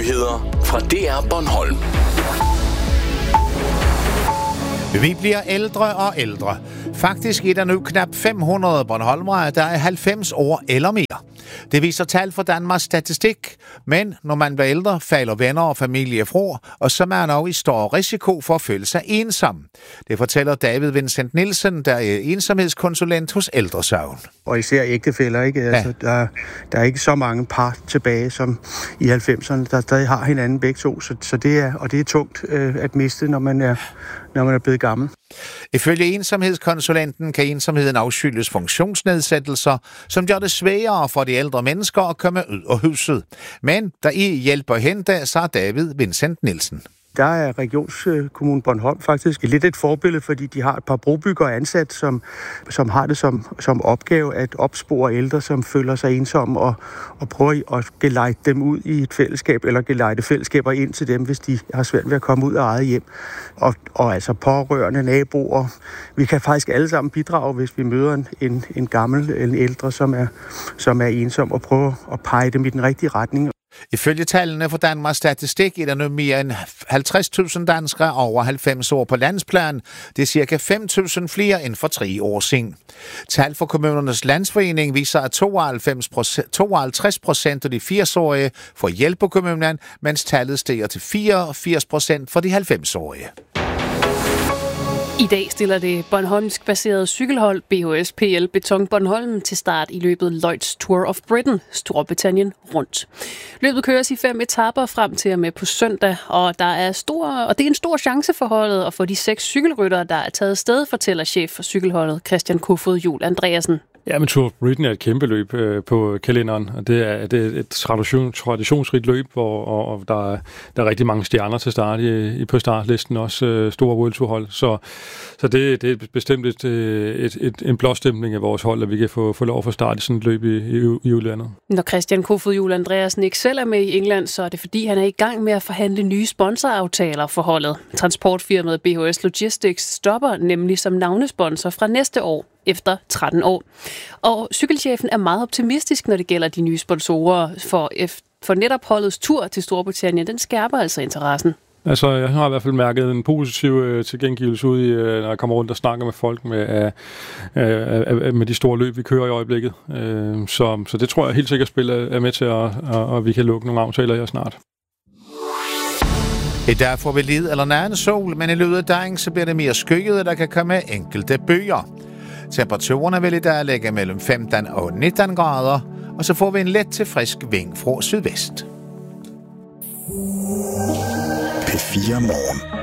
nyheder fra DR Bornholm. Vi bliver ældre og ældre. Faktisk er der nu knap 500 bornholmere, der er 90 år eller mere. Det viser tal fra Danmarks Statistik, men når man bliver ældre, falder venner og familie fra, og så er man også i stor risiko for at føle sig ensom. Det fortæller David Vincent Nielsen, der er ensomhedskonsulent hos Ældresagen. Og især ægtefæller, ikke? Ja. Altså, der er ikke så mange par tilbage, som i 90'erne, der stadig har hinanden begge to, så det er tungt at miste, når man er blevet gammel. Ifølge ensomhedskonsulenten kan ensomheden afskyldes funktionsnedsættelser, som gør det sværere for de ældre mennesker at komme ud af huset. Men der i hjælper hente, sagde David Vincent Nielsen. Der er Regionskommune Bornholm faktisk lidt et forbillede, fordi de har et par brobyggere ansat, som har det som opgave at opspore ældre, som føler sig ensomme, og prøve at gelejde dem ud i et fællesskab, eller gelejde fællesskaber ind til dem, hvis de har svært ved at komme ud af eget hjem. Og altså pårørende, naboer. Vi kan faktisk alle sammen bidrage, hvis vi møder en gammel eller en ældre, som er ensom, og prøve at pege dem i den rigtige retning. Ifølge tallene fra Danmarks Statistik er der nu mere end 50.000 danskere over 90 år på landsplan. Det er cirka 5.000 flere end for 3 år siden. Tal fra Kommunernes Landsforening viser, at 52% af de 80-årige får hjælp på kommunen, mens tallet stiger til 84% for de 90-årige. I dag stiller det bornholmsk-baserede cykelhold BHSPL Beton Bornholm til start i løbet Lloyds Tour of Britain, Storbritannien rundt. Løbet køres i 5 etaper frem til og med på søndag, og det er en stor chance for holdet og for de 6 cykelryttere, der er taget sted, fortæller chef for cykelholdet Christian Kofod Juhl Andreasen. Ja, men Tour of Britain er et kæmpe løb på kalenderen, og det er et traditionsrigt løb, hvor der er rigtig mange stjerner til start på startlisten, også store World Tour hold. Så det er bestemt en blåstempling af vores hold, at vi kan få lov at få startet sådan et løb i udlandet. Når Christian Kofod Juhl Andreasen ikke selv er med i England, så er det fordi, han er i gang med at forhandle nye sponsoraftaler for holdet. Transportfirmaet BHS Logistics stopper nemlig som navnesponsor fra næste år, efter 13 år. Og cykelchefen er meget optimistisk, når det gælder de nye sponsorer, for netop holdets tur til Storbritannien, den skærper altså interessen. Altså, jeg har i hvert fald mærket en positiv tilgængivelse ud i, når jeg kommer rundt og snakker med folk med de store løb, vi kører i øjeblikket. Så det tror jeg helt sikkert er med til, at vi kan lukke nogle aftaler her snart. I dag får vi lidt eller nærende sol, men i løbet af dagen så bliver det mere skyet, der kan komme enkelte byer. Temperaturerne vil i dag ligge mellem 15 og 19 grader, og så får vi en let til frisk vind fra sydvest. P4 Morgen.